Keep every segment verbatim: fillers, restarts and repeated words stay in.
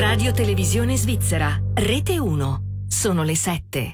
Radio Televisione Svizzera, Rete uno. Sono le sette.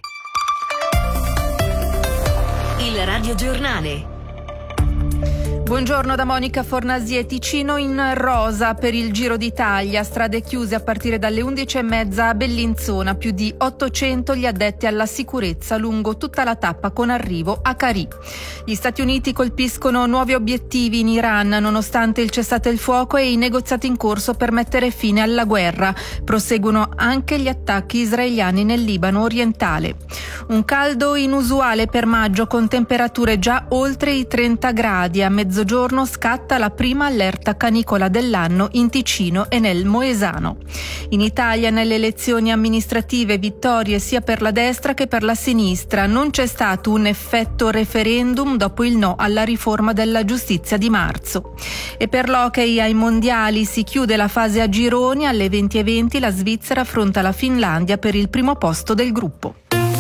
Il radiogiornale. Buongiorno da Monica Fornasie. Ticino in rosa per il Giro d'Italia, strade chiuse a partire dalle undici e mezza a Bellinzona, più di ottocento gli addetti alla sicurezza lungo tutta la tappa con arrivo a Carì. Gli Stati Uniti colpiscono nuovi obiettivi in Iran nonostante il cessate il fuoco e i negoziati in corso per mettere fine alla guerra. Proseguono anche gli attacchi israeliani nel Libano orientale. Un caldo inusuale per maggio con temperature già oltre i trenta gradi. A mezzogiorno scatta la prima allerta canicola dell'anno in Ticino e nel Moesano. In Italia nelle elezioni amministrative vittorie sia per la destra che per la sinistra. Non c'è stato un effetto referendum dopo il no alla riforma della giustizia di marzo. E per l'hockey ai mondiali si chiude la fase a gironi. Alle venti e venti la Svizzera affronta la Finlandia per il primo posto del gruppo.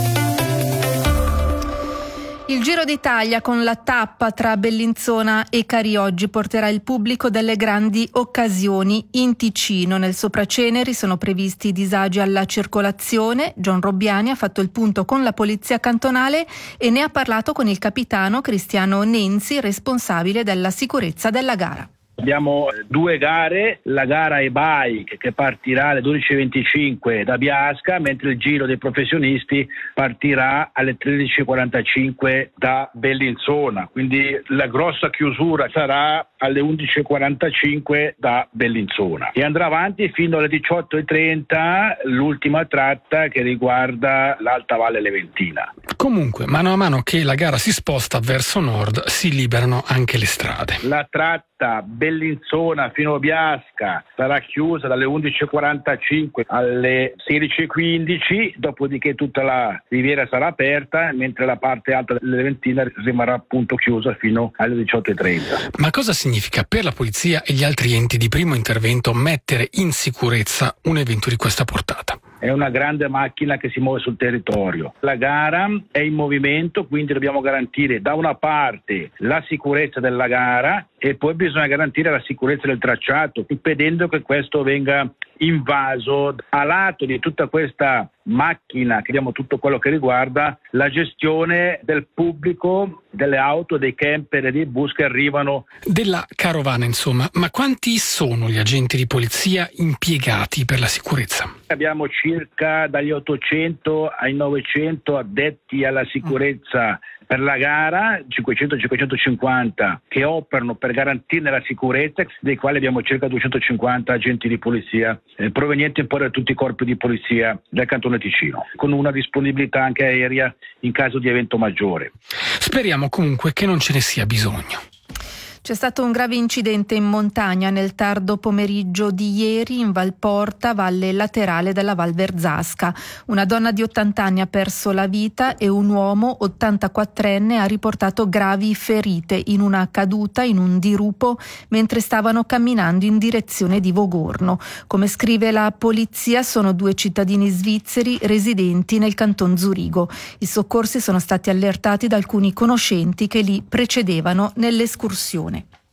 Il Giro d'Italia con la tappa tra Bellinzona e Carì oggi porterà il pubblico delle grandi occasioni in Ticino. Nel Sopraceneri sono previsti disagi alla circolazione. John Robbiani ha fatto il punto con la polizia cantonale e ne ha parlato con il capitano Cristiano Nenzi, responsabile della sicurezza della gara. Abbiamo due gare, la gara e-bike che partirà alle dodici e venticinque da Biasca, mentre il giro dei professionisti partirà alle tredici e quarantacinque da Bellinzona, quindi la grossa chiusura sarà alle undici e quarantacinque da Bellinzona e andrà avanti fino alle diciotto e trenta l'ultima tratta che riguarda l'Alta Valle Leventina. Comunque, mano a mano che la gara si sposta verso nord, si liberano anche le strade. La tratta Bellinzona fino a Biasca sarà chiusa dalle undici e quarantacinque alle sedici e quindici, dopodiché tutta la riviera sarà aperta, mentre la parte alta della Leventina rimarrà appunto chiusa fino alle diciotto e trenta. Ma cosa significa per la polizia e gli altri enti di primo intervento mettere in sicurezza un evento di questa portata? È una grande macchina che si muove sul territorio. La gara è in movimento, quindi dobbiamo garantire da una parte la sicurezza della gara e poi bisogna garantire la sicurezza del tracciato, impedendo che questo venga invaso. A lato di tutta questa macchina, che abbiamo tutto quello che riguarda la gestione del pubblico, delle auto, dei camper e dei bus che arrivano. Della carovana, insomma. Ma quanti sono gli agenti di polizia impiegati per la sicurezza? Abbiamo circa dagli ottocento ai novecento addetti alla sicurezza per la gara, cinquecento cinquecentocinquanta che operano per garantirne la sicurezza, dei quali abbiamo circa duecentocinquanta agenti di polizia eh, provenienti un po' da tutti i corpi di polizia del Cantone Ticino, con una disponibilità anche aerea in caso di evento maggiore. Speriamo comunque che non ce ne sia bisogno. C'è stato un grave incidente in montagna nel tardo pomeriggio di ieri in Valporta, valle laterale della Val Verzasca. Una donna di ottanta anni ha perso la vita e un uomo ottantaquattrenne ha riportato gravi ferite in una caduta in un dirupo mentre stavano camminando in direzione di Vogorno. Come scrive la polizia, sono due cittadini svizzeri residenti nel canton Zurigo. I soccorsi sono stati allertati da alcuni conoscenti che li precedevano nell'escursione.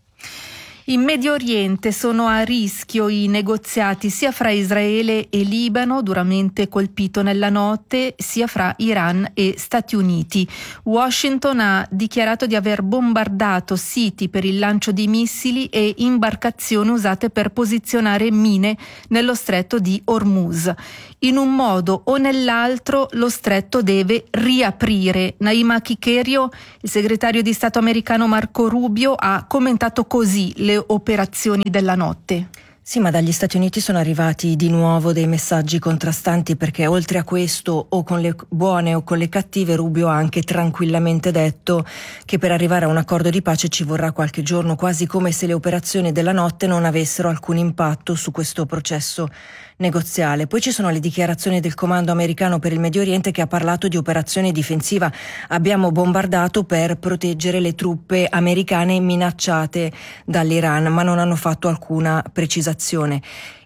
In Medio Oriente sono a rischio i negoziati sia fra Israele e Libano, duramente colpito nella notte, sia fra Iran e Stati Uniti. Washington ha dichiarato di aver bombardato siti per il lancio di missili e imbarcazioni usate per posizionare mine nello stretto di Hormuz. In un modo o nell'altro lo stretto deve riaprire. Naima Kikerio, il segretario di Stato americano Marco Rubio, ha commentato così le operazioni della notte. Sì, ma dagli Stati Uniti sono arrivati di nuovo dei messaggi contrastanti, perché oltre a questo, o con le buone o con le cattive, Rubio ha anche tranquillamente detto che per arrivare a un accordo di pace ci vorrà qualche giorno, quasi come se le operazioni della notte non avessero alcun impatto su questo processo negoziale. Poi ci sono le dichiarazioni del comando americano per il Medio Oriente, che ha parlato di operazione difensiva. Abbiamo bombardato per proteggere le truppe americane minacciate dall'Iran, ma non hanno fatto alcuna precisazione.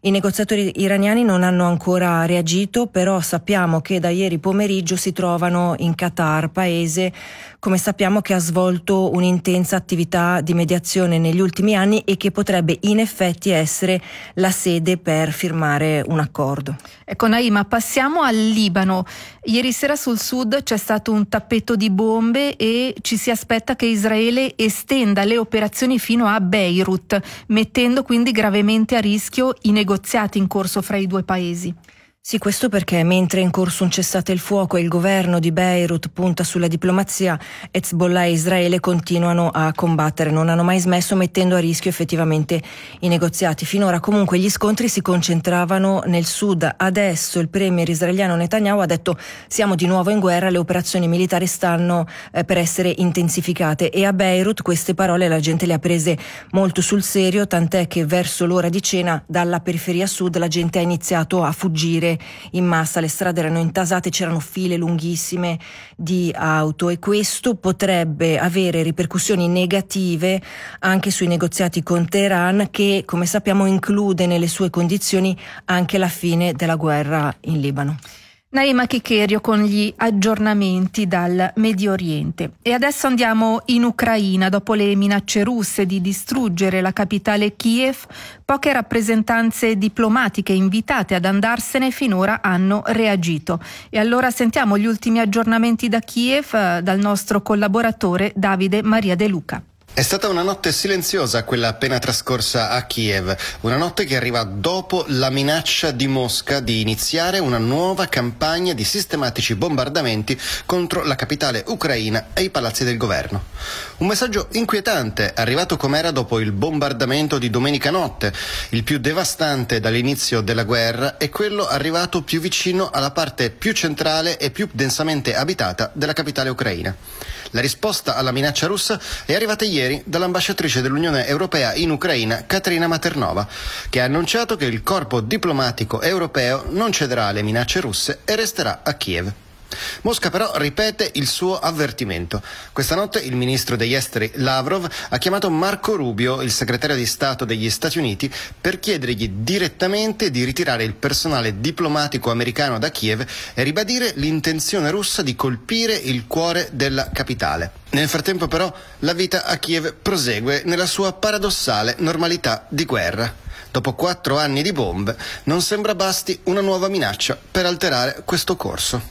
I negoziatori iraniani non hanno ancora reagito, però sappiamo che da ieri pomeriggio si trovano in Qatar, paese, come sappiamo, che ha svolto un'intensa attività di mediazione negli ultimi anni e che potrebbe in effetti essere la sede per firmare un accordo. Ecco Naima, passiamo al Libano. Ieri sera sul sud c'è stato un tappeto di bombe e ci si aspetta che Israele estenda le operazioni fino a Beirut, mettendo quindi gravemente a rischio i negoziati in corso fra i due paesi. Sì, questo perché mentre è in corso un cessate il fuoco e il governo di Beirut punta sulla diplomazia, Hezbollah e Israele continuano a combattere, non hanno mai smesso, mettendo a rischio effettivamente i negoziati. Finora comunque gli scontri si concentravano nel sud. Adesso il premier israeliano Netanyahu ha detto: siamo di nuovo in guerra, le operazioni militari stanno eh, per essere intensificate, e a Beirut queste parole la gente le ha prese molto sul serio, tant'è che verso l'ora di cena dalla periferia sud la gente ha iniziato a fuggire in massa, le strade erano intasate, c'erano file lunghissime di auto, e questo potrebbe avere ripercussioni negative anche sui negoziati con Teheran, che come sappiamo include nelle sue condizioni anche la fine della guerra in Libano. Naima Chicherio con gli aggiornamenti dal Medio Oriente. E adesso andiamo in Ucraina. Dopo le minacce russe di distruggere la capitale Kiev, poche rappresentanze diplomatiche invitate ad andarsene finora hanno reagito. E allora sentiamo gli ultimi aggiornamenti da Kiev dal nostro collaboratore Davide Maria De Luca. È stata una notte silenziosa quella appena trascorsa a Kiev, una notte che arriva dopo la minaccia di Mosca di iniziare una nuova campagna di sistematici bombardamenti contro la capitale ucraina e i palazzi del governo. Un messaggio inquietante, arrivato com'era dopo il bombardamento di domenica notte, il più devastante dall'inizio della guerra, e quello arrivato più vicino alla parte più centrale e più densamente abitata della capitale ucraina. La risposta alla minaccia russa è arrivata ieri dall'ambasciatrice dell'Unione Europea in Ucraina, Katerina Maternova, che ha annunciato che il corpo diplomatico europeo non cederà alle minacce russe e resterà a Kiev. Mosca però ripete il suo avvertimento. Questa notte il ministro degli esteri Lavrov ha chiamato Marco Rubio, il segretario di Stato degli Stati Uniti, per chiedergli direttamente di ritirare il personale diplomatico americano da Kiev e ribadire l'intenzione russa di colpire il cuore della capitale. Nel frattempo però la vita a Kiev prosegue nella sua paradossale normalità di guerra. Dopo quattro anni di bombe non sembra basti una nuova minaccia per alterare questo corso.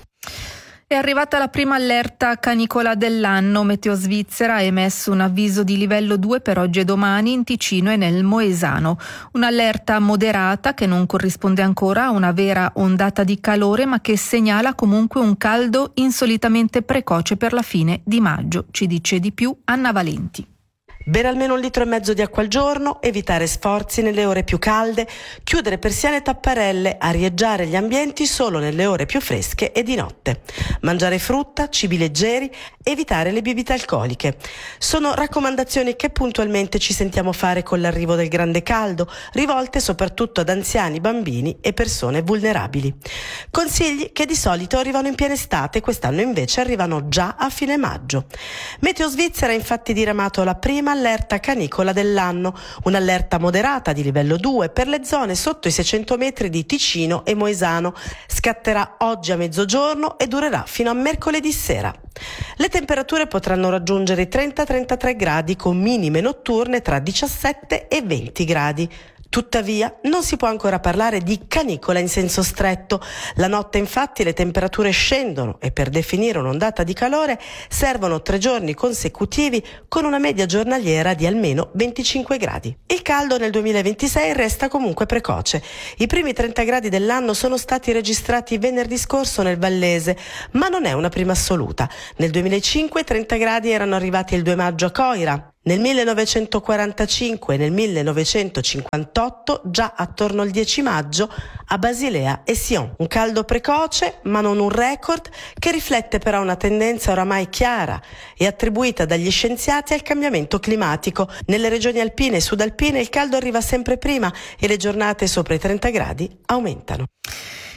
È arrivata la prima allerta canicola dell'anno. Meteo Svizzera ha emesso un avviso di livello due per oggi e domani in Ticino e nel Moesano. Un'allerta moderata che non corrisponde ancora a una vera ondata di calore, ma che segnala comunque un caldo insolitamente precoce per la fine di maggio. Ci dice di più Anna Valenti. Bere almeno un litro e mezzo di acqua al giorno, evitare sforzi nelle ore più calde, chiudere persiane e tapparelle, arieggiare gli ambienti solo nelle ore più fresche e di notte. Mangiare frutta, cibi leggeri, evitare le bibite alcoliche. Sono raccomandazioni che puntualmente ci sentiamo fare con l'arrivo del grande caldo, rivolte soprattutto ad anziani, bambini e persone vulnerabili. Consigli che di solito arrivano in piena estate, quest'anno invece arrivano già a fine maggio. Meteo Svizzera ha infatti diramato la prima allerta canicola dell'anno, un'allerta moderata di livello due per le zone sotto i seicento metri di Ticino e Moesano. Scatterà oggi a mezzogiorno e durerà fino a mercoledì sera. Le temperature potranno raggiungere i trenta trentatré gradi con minime notturne tra diciassette e venti gradi. Tuttavia non si può ancora parlare di canicola in senso stretto. La notte infatti le temperature scendono e per definire un'ondata di calore servono tre giorni consecutivi con una media giornaliera di almeno venticinque gradi. Il caldo nel duemilaventisei resta comunque precoce. I primi trenta gradi dell'anno sono stati registrati venerdì scorso nel Vallese, ma non è una prima assoluta. Nel duemilacinque trenta gradi erano arrivati il due maggio a Coira. Nel millenovecentoquarantacinque e nel millenovecentocinquantotto, già attorno al dieci maggio, a Basilea e Sion. Un caldo precoce, ma non un record, che riflette però una tendenza oramai chiara e attribuita dagli scienziati al cambiamento climatico. Nelle regioni alpine e sudalpine il caldo arriva sempre prima e le giornate sopra i trenta gradi aumentano.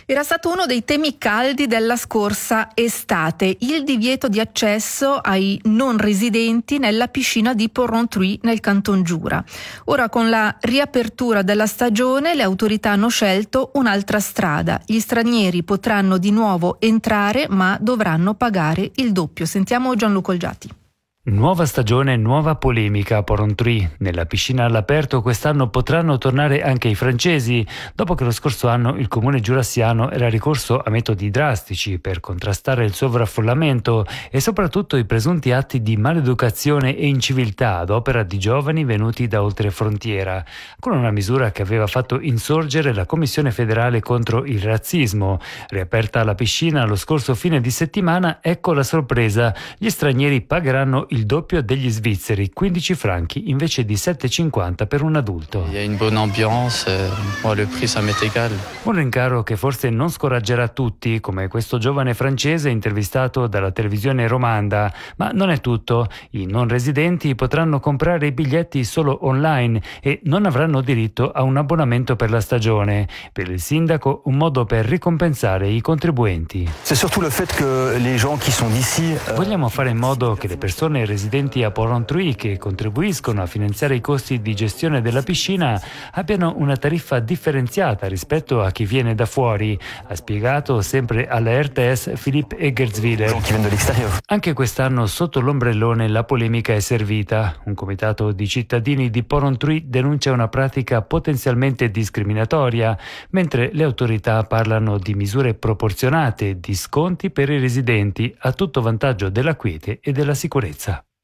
Era stato uno dei temi caldi della scorsa estate, il divieto di accesso ai non residenti nella piscina di Porrentruy nel Canton Giura. Ora, con la riapertura della stagione, le autorità hanno scelto un'altra strada. Gli stranieri potranno di nuovo entrare, ma dovranno pagare il doppio. Sentiamo Gianluca Olgiati. Nuova stagione, nuova polemica a Porrentruy. Nella piscina all'aperto quest'anno potranno tornare anche i francesi, dopo che lo scorso anno il comune giurassiano era ricorso a metodi drastici per contrastare il sovraffollamento e soprattutto i presunti atti di maleducazione e inciviltà ad opera di giovani venuti da oltre frontiera, con una misura che aveva fatto insorgere la Commissione federale contro il razzismo. Riaperta la piscina lo scorso fine di settimana, ecco la sorpresa: gli stranieri pagheranno il il doppio degli svizzeri, quindici franchi invece di sette e cinquanta per un adulto. Il y a une bonne ambiance, moi le prix ça m'est égal. Un rincaro che forse non scoraggerà tutti, come questo giovane francese intervistato dalla televisione romanda, ma non è tutto. I non residenti potranno comprare i biglietti solo online e non avranno diritto a un abbonamento per la stagione. Per il sindaco un modo per ricompensare i contribuenti. C'est surtout le fait que les gens qui sont d'ici. Vogliamo fare in modo che le persone residenti a Porrentruy che contribuiscono a finanziare i costi di gestione della piscina abbiano una tariffa differenziata rispetto a chi viene da fuori, ha spiegato sempre alla R T S Philippe Eggerswiller. Anche quest'anno sotto l'ombrellone la polemica è servita. Un comitato di cittadini di Porrentruy denuncia una pratica potenzialmente discriminatoria, mentre le autorità parlano di misure proporzionate, di sconti per i residenti a tutto vantaggio della quiete e della sicurezza.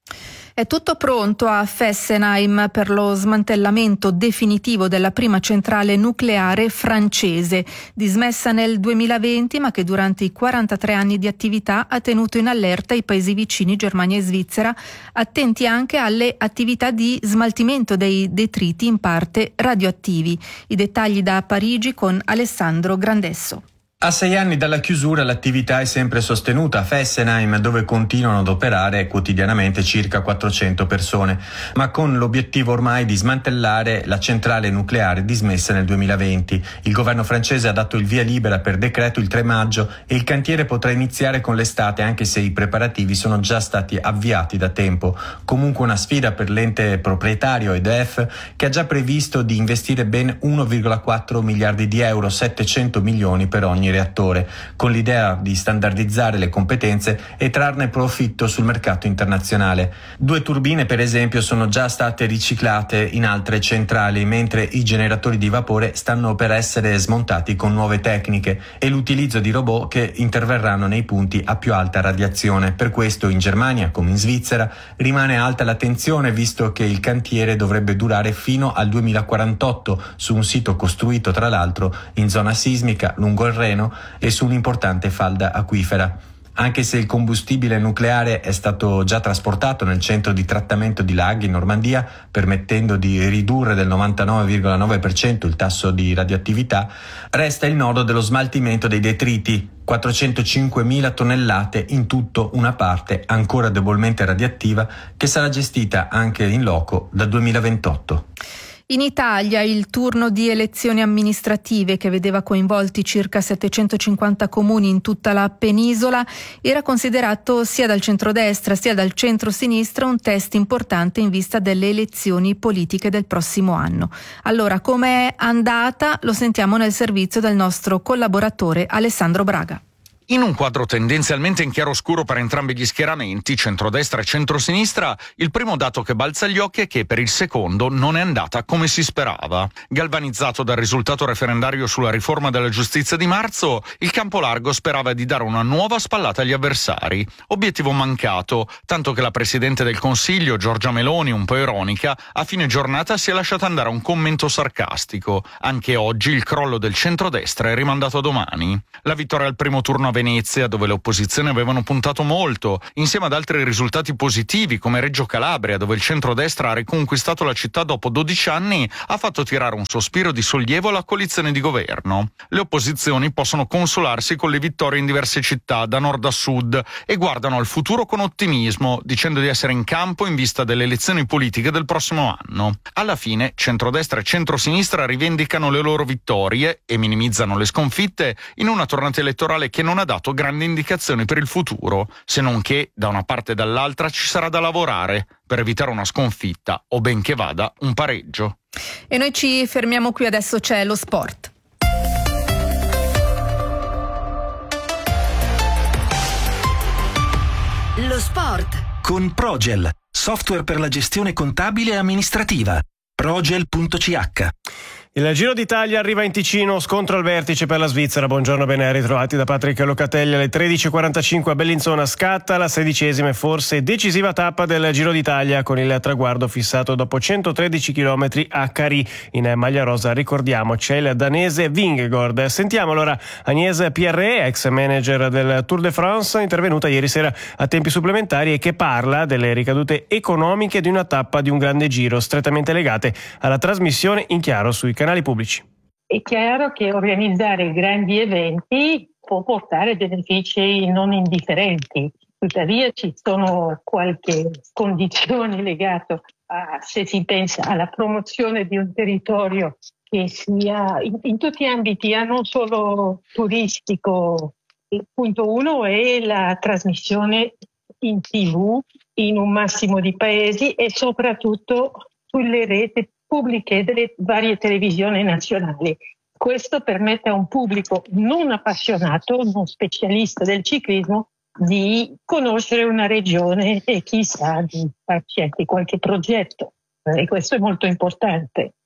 È tutto pronto a Fessenheim per lo smantellamento definitivo della prima centrale nucleare francese, dismessa nel duemilaventi ma che durante i quarantatré anni di attività ha tenuto in allerta i paesi vicini Germania e Svizzera, attenti anche alle attività di smaltimento dei detriti in parte radioattivi. I dettagli da Parigi con Alessandro Grandesso. A sei anni dalla chiusura l'attività è sempre sostenuta a Fessenheim, dove continuano ad operare quotidianamente circa quattrocento persone, ma con l'obiettivo ormai di smantellare la centrale nucleare dismessa nel duemilaventi. Il governo francese ha dato il via libera per decreto il tre maggio e il cantiere potrà iniziare con l'estate, anche se i preparativi sono già stati avviati da tempo. Comunque una sfida per l'ente proprietario E D F, che ha già previsto di investire ben uno virgola quattro miliardi di euro, settecento milioni per ogni reattore, con l'idea di standardizzare le competenze e trarne profitto sul mercato internazionale. Due turbine, per esempio, sono già state riciclate in altre centrali, mentre i generatori di vapore stanno per essere smontati con nuove tecniche e l'utilizzo di robot che interverranno nei punti a più alta radiazione. Per questo in Germania, come in Svizzera, rimane alta l'attenzione, visto che il cantiere dovrebbe durare fino al duemilaquarantotto su un sito costruito tra l'altro in zona sismica lungo il Reno e su un'importante falda acquifera. Anche se il combustibile nucleare è stato già trasportato nel centro di trattamento di Laghi in Normandia, permettendo di ridurre del novantanove virgola nove per cento il tasso di radioattività, resta il nodo dello smaltimento dei detriti, quattrocentocinquemila tonnellate, in tutto una parte ancora debolmente radioattiva, che sarà gestita anche in loco dal duemilaventotto. In Italia il turno di elezioni amministrative, che vedeva coinvolti circa settecentocinquanta comuni in tutta la penisola, era considerato sia dal centrodestra sia dal centro-sinistra un test importante in vista delle elezioni politiche del prossimo anno. Allora, com'è andata? Lo sentiamo nel servizio del nostro collaboratore Alessandro Braga. In un quadro tendenzialmente in chiaroscuro per entrambi gli schieramenti, centrodestra e centrosinistra, il primo dato che balza agli occhi è che per il secondo non è andata come si sperava. Galvanizzato dal risultato referendario sulla riforma della giustizia di marzo, il campo largo sperava di dare una nuova spallata agli avversari. Obiettivo mancato, tanto che la Presidente del Consiglio, Giorgia Meloni, un po' ironica, a fine giornata si è lasciata andare a un commento sarcastico. Anche oggi il crollo del centrodestra è rimandato a domani. La vittoria al primo turno Venezia, dove le opposizioni avevano puntato molto, insieme ad altri risultati positivi come Reggio Calabria, dove il centrodestra ha riconquistato la città dopo dodici anni, ha fatto tirare un sospiro di sollievo alla coalizione di governo. Le opposizioni possono consolarsi con le vittorie in diverse città, da nord a sud, e guardano al futuro con ottimismo, dicendo di essere in campo in vista delle elezioni politiche del prossimo anno. Alla fine, centrodestra e centrosinistra rivendicano le loro vittorie e minimizzano le sconfitte in una tornata elettorale che non ha dato grandi indicazioni per il futuro, se non che da una parte e dall'altra ci sarà da lavorare per evitare una sconfitta o benché vada un pareggio. E noi ci fermiamo qui, adesso c'è lo sport. Lo sport con Progel, software per la gestione contabile e amministrativa. Progel punto c h. Il Giro d'Italia arriva in Ticino, scontro al vertice per la Svizzera. Buongiorno, ben ritrovati da Patrick Locatelli. Alle tredici e quarantacinque a Bellinzona scatta la sedicesima e forse decisiva tappa del Giro d'Italia, con il traguardo fissato dopo centotredici chilometri a Carì. In maglia rosa, ricordiamo, c'è il danese Vingegaard. Sentiamo allora Agnès Pierret, ex manager del Tour de France, intervenuta ieri sera a tempi supplementari e che parla delle ricadute economiche di una tappa di un grande giro, strettamente legate alla trasmissione in chiaro sui canali canali pubblici. È chiaro che organizzare grandi eventi può portare benefici non indifferenti, tuttavia ci sono qualche condizioni legate a, se si pensa alla promozione di un territorio che sia in, in tutti gli ambiti, non solo turistico. Il punto uno è la trasmissione in tivù in un massimo di paesi e soprattutto sulle reti pubbliche delle varie televisioni nazionali. Questo permette a un pubblico non appassionato, non specialista del ciclismo, di conoscere una regione e chissà di farci anche qualche progetto. E questo è molto importante.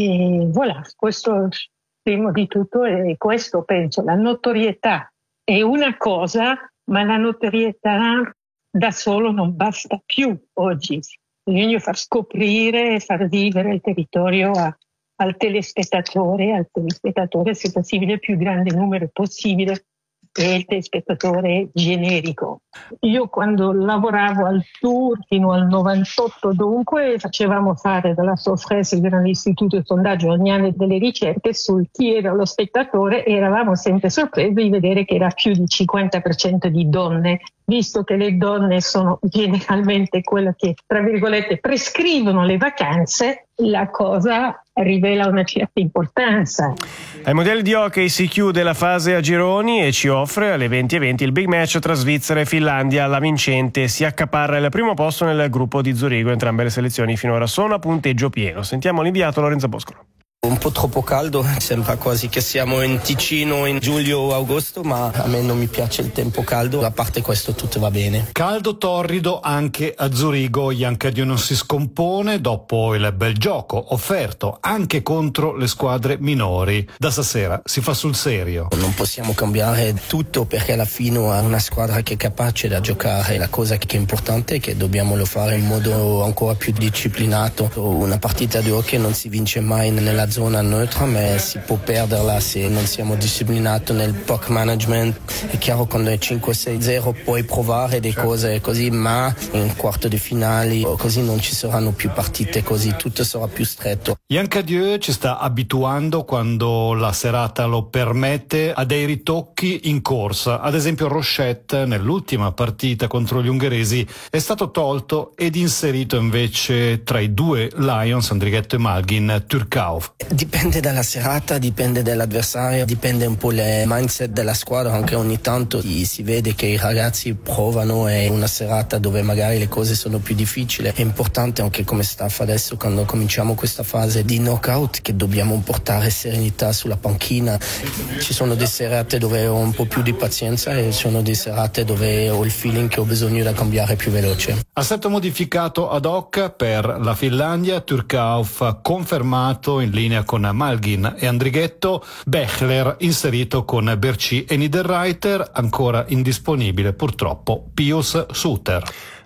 E voilà, questo prima di tutto è questo, penso. La notorietà è una cosa, ma la notorietà da solo non basta più oggi. Bisogna far scoprire e far vivere il territorio a, al telespettatore, al telespettatore se possibile il più grande numero possibile e il telespettatore generico. Io quando lavoravo al Tour fino al novantotto dunque facevamo fare dalla Sofres, il grande istituto di sondaggio ogni anno delle ricerche sul chi era lo spettatore e eravamo sempre sorpresi di vedere che era più di cinquanta per cento di donne, visto che le donne sono generalmente quelle che, tra virgolette, prescrivono le vacanze, la cosa rivela una certa importanza. Ai mondiali di hockey si chiude la fase a gironi e ci offre alle venti e venti il big match tra Svizzera e Finlandia. La vincente si accaparra il primo posto nel gruppo di Zurigo. Entrambe le selezioni finora sono a punteggio pieno. Sentiamo l'inviato Lorenzo Boscolo. Un po' troppo caldo, sembra quasi che siamo in Ticino in luglio o agosto, ma a me non mi piace il tempo caldo, a parte questo tutto va bene. Caldo torrido anche a Zurigo, Jankadio non si scompone dopo il bel gioco offerto anche contro le squadre minori. Da stasera si fa sul serio. Non possiamo cambiare tutto perché alla fine è una squadra che è capace da giocare, la cosa che è importante è che dobbiamo lo fare in modo ancora più disciplinato. Una partita di hockey non si vince mai nella zona neutra, ma si può perderla se non siamo disciplinati nel puck management. È chiaro, quando è cinque sei zero puoi provare delle cose così, ma in quarto di finali così non ci saranno più partite così, tutto sarà più stretto. Jankadio ci sta abituando, quando la serata lo permette, a dei ritocchi in corsa. Ad esempio Rochette nell'ultima partita contro gli ungheresi è stato tolto ed inserito invece tra i due Lions, Andrighetto e Malgin, Turcauf. Dipende dalla serata, dipende dall'avversario, dipende un po' il mindset della squadra. Anche ogni tanto si vede che i ragazzi provano, è una serata dove magari le cose sono più difficili. È importante anche come staff adesso, quando cominciamo questa fase di knockout, che dobbiamo portare serenità sulla panchina. Ci sono delle serate dove ho un po' più di pazienza e ci sono delle serate dove ho il feeling che ho bisogno di cambiare più veloce. Assetto modificato ad hoc per la Finlandia, Turcauf confermato in linea con Malgin e Andrighetto, Bechler inserito con Berci e Niederreiter, ancora indisponibile purtroppo Pius Suter.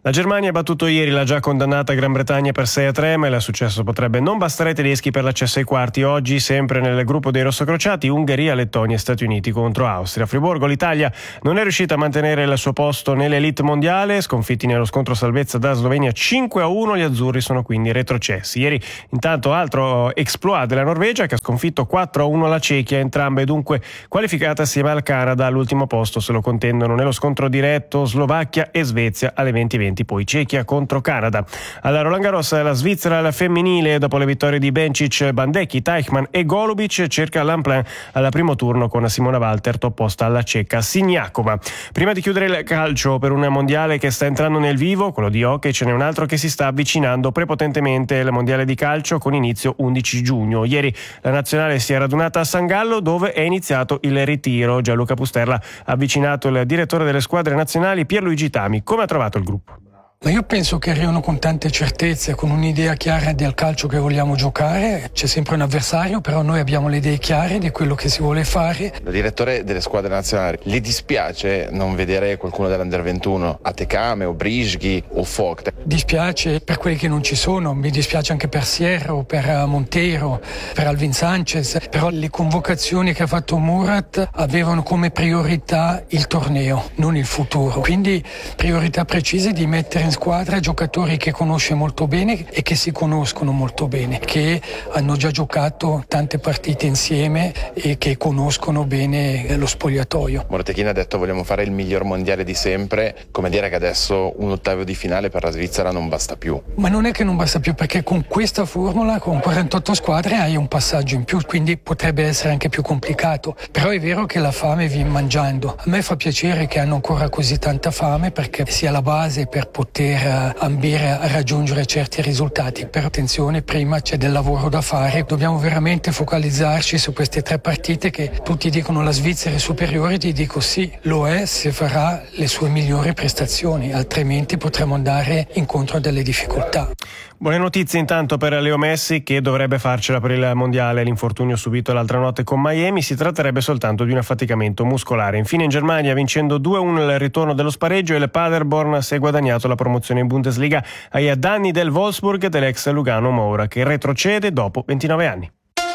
La Germania ha battuto ieri la già condannata Gran Bretagna per sei a tre, ma il successo potrebbe non bastare ai tedeschi per l'accesso ai quarti. Oggi, sempre nel gruppo dei rossocrociati, Ungheria, Lettonia e Stati Uniti contro Austria. A Friburgo l'Italia non è riuscita a mantenere il suo posto nell'elite mondiale, sconfitti nello scontro salvezza da Slovenia cinque a uno, gli azzurri sono quindi retrocessi. Ieri intanto altro exploit della Norvegia che ha sconfitto quattro a uno la Cechia, entrambe dunque qualificate assieme al Canada. All'ultimo posto se lo contendono nello scontro diretto Slovacchia e Svezia alle venti venti, poi Cechia contro Canada. Alla Roland Garros la Svizzera alla femminile, dopo le vittorie di Bencic, Bandecchi, Teichmann e Golubic, cerca l'Amplan al primo turno con Simona Walter opposta alla ceca Siniakova. Prima di chiudere il calcio, per un mondiale che sta entrando nel vivo, quello di hockey, ce n'è un altro che si sta avvicinando prepotentemente, il mondiale di calcio con inizio undici giugno. Ieri la nazionale si è radunata a San Gallo dove è iniziato il ritiro. Gianluca Pusterla ha avvicinato il direttore delle squadre nazionali Pierluigi Tami. Come ha trovato il gruppo? Ma io penso che arrivano con tante certezze, con un'idea chiara del calcio che vogliamo giocare. C'è sempre un avversario, però noi abbiamo le idee chiare di quello che si vuole fare. Da direttore delle squadre nazionali, gli dispiace non vedere qualcuno dell'Under ventuno a Tecame o Brisghi o Vogt? Dispiace per quelli che non ci sono, mi dispiace anche per Sierro, per Monteiro, per Alvin Sanchez, però le convocazioni che ha fatto Murat avevano come priorità il torneo, non il futuro. Quindi priorità precise di mettere in squadra giocatori che conosce molto bene e che si conoscono molto bene, che hanno già giocato tante partite insieme e che conoscono bene lo spogliatoio. Mortechini ha detto vogliamo fare il miglior mondiale di sempre, come dire che adesso un ottavo di finale per la Svizzera non basta più. Ma non è che non basta più, perché con questa formula, con quarantotto squadre, hai un passaggio in più, quindi potrebbe essere anche più complicato. Però è vero che la fame viene mangiando. A me fa piacere che hanno ancora così tanta fame, perché sia la base per poter ambire a raggiungere certi risultati. Però attenzione, prima c'è del lavoro da fare, dobbiamo veramente focalizzarci su queste tre partite che tutti dicono la Svizzera è superiore, ti dico sì, lo è se farà le sue migliori prestazioni, altrimenti potremo andare incontro a delle difficoltà. Buone notizie intanto per Leo Messi che dovrebbe farcela per il mondiale. L'infortunio subito l'altra notte con Miami, si tratterebbe soltanto di un affaticamento muscolare. Infine in Germania, vincendo due a uno il ritorno dello spareggio, il Paderborn si è guadagnato la promozione in Bundesliga ai danni del Wolfsburg e dell'ex Lugano Moura che retrocede dopo ventinove anni.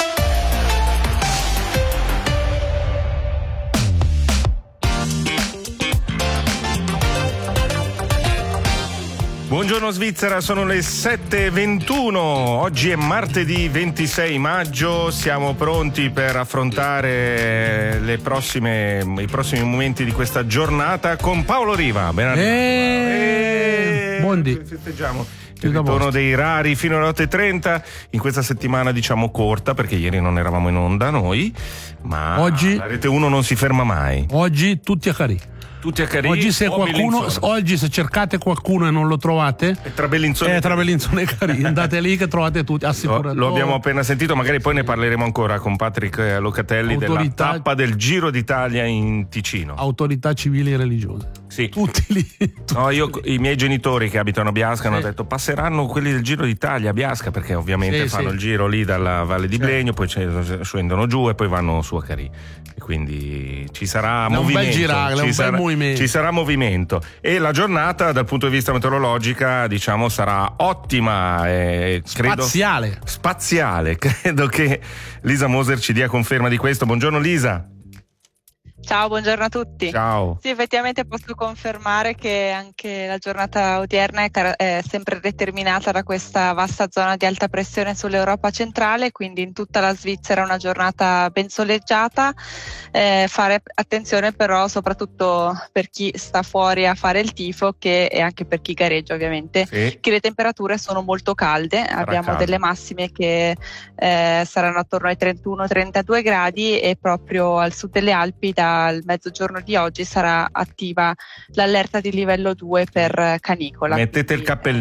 Buongiorno Svizzera, sono le sette e ventuno, oggi è martedì ventisei maggio, siamo pronti per affrontare le prossime, i prossimi momenti di questa giornata con Paolo Riva. Ben arrivato. E... Buondì. Festeggiamo il ritorno dei rari fino alle otto e trenta in questa settimana diciamo corta, perché ieri non eravamo in onda noi, ma oggi la Rete uno non si ferma mai. Oggi tutti a Carì. Tutti a Carì. Oggi se qualcuno, oggi se cercate qualcuno e non lo trovate, è tra Bellinzone, è tra Bellinzone e Carì. Andate lì che trovate tutti, assicurato. Lo, lo abbiamo appena sentito, magari poi ne parleremo ancora con Patrick Locatelli. Autorità, della tappa del Giro d'Italia in Ticino. Autorità civili e religiose. Sì. Tutti lì. Tutti no, io, i miei genitori che abitano a Biasca sì. hanno detto passeranno quelli del Giro d'Italia a Biasca, perché ovviamente sì, fanno sì. il giro lì dalla Valle di Blegno, poi scendono giù e poi vanno su a Carì. E quindi ci sarà è movimento. Un bel girare, ci un sarà, bel movimento. Ci sarà movimento. E la giornata dal punto di vista meteorologica diciamo sarà ottima. Eh, credo, spaziale. Spaziale. Credo che Lisa Moser ci dia conferma di questo. Buongiorno Lisa. Ciao, buongiorno a tutti. Ciao. Sì, effettivamente posso confermare che anche la giornata odierna è, car- è sempre determinata da questa vasta zona di alta pressione sull'Europa centrale, quindi in tutta la Svizzera una giornata ben soleggiata. Eh, fare attenzione però soprattutto per chi sta fuori a fare il tifo che, e anche per chi gareggia ovviamente, sì. che le temperature sono molto calde. Sarà Abbiamo caldo. delle massime che eh, saranno attorno ai trentuno trentadue gradi e proprio al sud delle Alpi da al mezzogiorno di oggi sarà attiva l'allerta di livello due per canicola. Mettete il cappellino.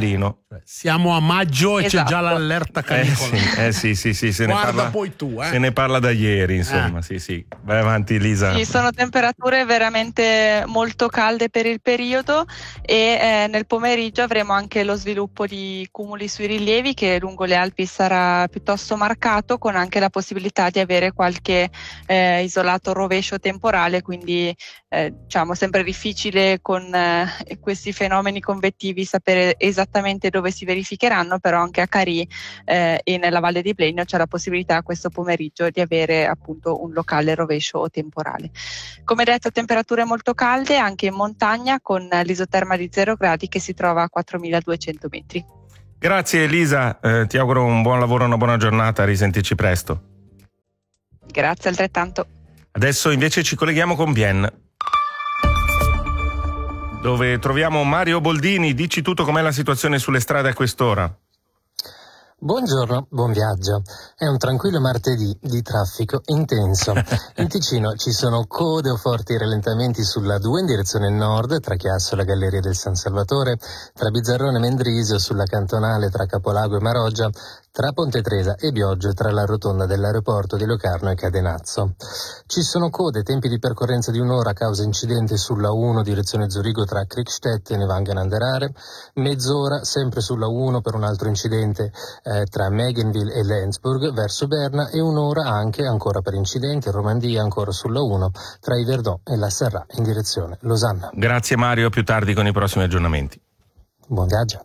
Siamo a maggio e esatto. c'è già l'allerta canicola. Eh sì, eh sì, sì, sì, se Guarda ne parla, poi tu, eh. se ne parla da ieri, insomma, eh. sì, sì. Vai avanti, Lisa. Ci sono temperature veramente molto calde per il periodo e eh, nel pomeriggio avremo anche lo sviluppo di cumuli sui rilievi che lungo le Alpi sarà piuttosto marcato, con anche la possibilità di avere qualche eh, isolato rovescio temporale, quindi eh, diciamo sempre difficile con eh, questi fenomeni convettivi sapere esattamente dove si verificheranno, però anche a Carì eh, e nella Valle di Blenio c'è la possibilità questo pomeriggio di avere appunto un locale rovescio o temporale. Come detto, temperature molto calde anche in montagna, con l'isoterma di zero gradi che si trova a quattromiladuecento metri. Grazie Elisa, eh, ti auguro un buon lavoro, una buona giornata, a risentirci presto. Grazie altrettanto. Adesso invece ci colleghiamo con Bienne, dove troviamo Mario Boldini. Dici tutto, com'è la situazione sulle strade a quest'ora? Buongiorno, buon viaggio. È un tranquillo martedì di traffico intenso. In Ticino ci sono code o forti rallentamenti sulla due in direzione nord, tra Chiasso e la Galleria del San Salvatore, tra Bizzarrone e Mendrisio sulla cantonale tra Capolago e Maroggia, tra Ponte Tresa e Bioggio, tra la rotonda dell'aeroporto di Locarno e Cadenazzo. Ci sono code, tempi di percorrenza di un'ora a causa incidente sulla uno direzione Zurigo tra Kriegstetten e Wangen-an-der-Aare, mezz'ora sempre sulla uno per un altro incidente eh, tra Megenville e Lenzburg verso Berna, e un'ora anche ancora per incidente in Romandia ancora sulla uno tra Yverdon e La Serra in direzione Losanna. Grazie Mario, più tardi con i prossimi aggiornamenti. Buon viaggio.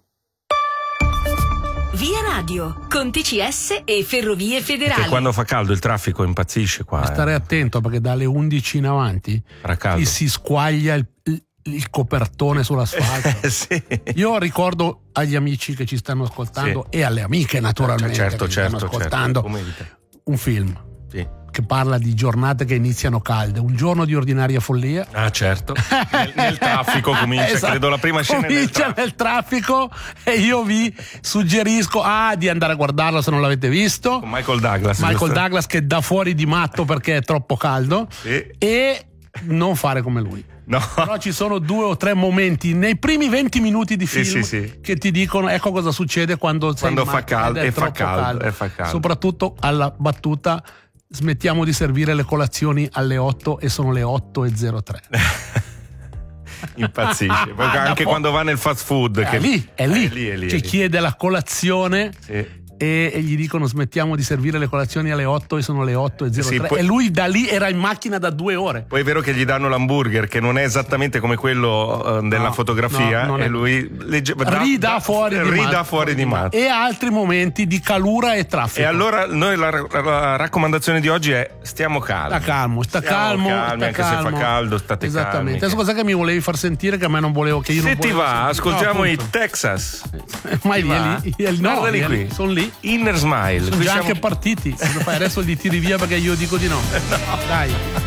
Via Radio, con T C S e Ferrovie Federali. Che quando fa caldo il traffico impazzisce qua. Stare eh. attento, perché dalle undici in avanti ti si squaglia il, il, il copertone sull'asfalto. Sì. Io ricordo agli amici che ci stanno ascoltando, sì, e alle amiche naturalmente, certo, che ci certo, stanno ascoltando, certo. un film, sì, che parla di giornate che iniziano calde, un giorno di ordinaria follia. Ah certo, nel, nel traffico comincia, esatto, credo la prima scena comincia nel traffico. Nel traffico, e io vi suggerisco ah, di andare a guardarlo se non l'avete visto, con Michael Douglas. Michael giusto? Douglas che dà fuori di matto perché è troppo caldo, sì, e non fare come lui. No. Però ci sono due o tre momenti nei primi venti minuti di film, sì, sì, sì, che ti dicono ecco cosa succede quando, quando sei fa caldo e fa caldo, caldo. e fa caldo. Soprattutto alla battuta smettiamo di servire le colazioni alle otto e sono le otto e zero tre. Impazzisce. Anche quando va nel fast food, è che lì, è lì, è lì, è lì, che è lì. chiede la colazione, sì, e, e gli dicono smettiamo di servire le colazioni alle otto e sono le otto e zero tre, sì, poi, e lui da lì era in macchina da due ore. Poi è vero che gli danno l'hamburger che non è esattamente come quello uh, della no, fotografia, no, e è... lui legge, da, rida da, fuori, di, rida matto, fuori di matto. E altri momenti di calura e traffico. E allora noi la, la raccomandazione di oggi è stiamo calmi. Sta calmo, sta stiamo calmo, calmi, sta anche calmo. se fa caldo, state esattamente. calmi. Adesso cosa che mi volevi far sentire che a me non volevo, che io se non ti volevo va, sentire. ascoltiamo no, i Texas. Ma lì, lì, lì, no, lì, lì, qui. sono lì. Inner Smile. Sono Qui già siamo... anche partiti. Cosa fai adesso? Li tiri via perché io dico di no. No. Dai.